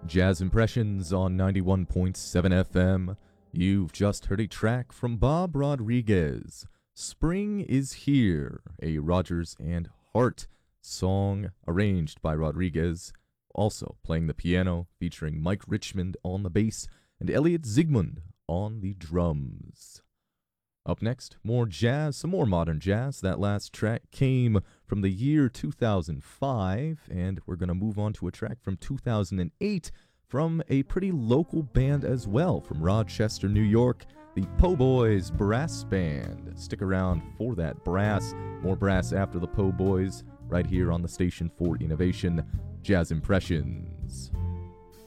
Jazz Impressions on 91.7 FM. You've just heard a track from Bob Rodriguez. Spring is Here, a Rodgers and Hart song arranged by Rodriguez, also playing the piano, featuring Mike Richmond on the bass and Elliot Zygmunt on the drums. Up next, more jazz, some more modern jazz. That last track came from the year 2005, and we're going to move on to a track from 2008 from a pretty local band as well, from Rochester, New York, the Po' Boys Brass Band. Stick around for that brass. More brass after the Po' Boys, right here on the station for innovation, Jazz Impressions.